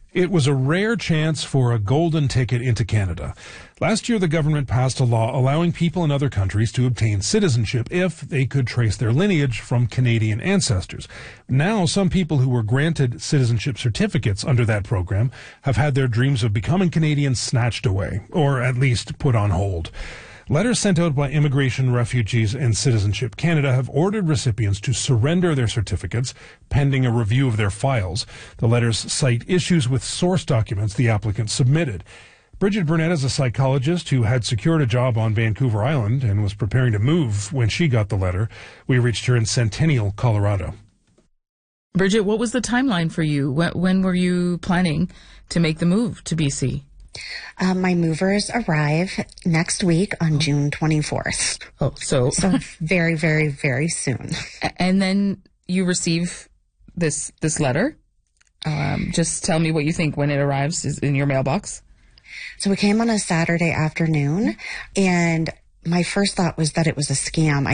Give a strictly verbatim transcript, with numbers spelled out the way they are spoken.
It was a rare chance for a golden ticket into Canada. Last year, the government passed a law allowing people in other countries to obtain citizenship if they could trace their lineage from Canadian ancestors. Now, some people who were granted citizenship certificates under that program have had their dreams of becoming Canadians snatched away, or at least put on hold. Letters sent out by Immigration, Refugees and Citizenship Canada have ordered recipients to surrender their certificates pending a review of their files. The letters cite issues with source documents the applicant submitted. Bridget Burnett is a psychologist who had secured a job on Vancouver Island and was preparing to move when she got the letter. We reached her in Centennial, Colorado. Bridget, what was the timeline for you? When, when were you planning to make the move to B C? Uh, my movers arrive next week on June twenty-fourth. Oh, so... So very, very, very soon. And then you receive this this letter. Um, just tell me what you think when it arrives in your mailbox. So it came on a Saturday afternoon, and my first thought was that it was a scam.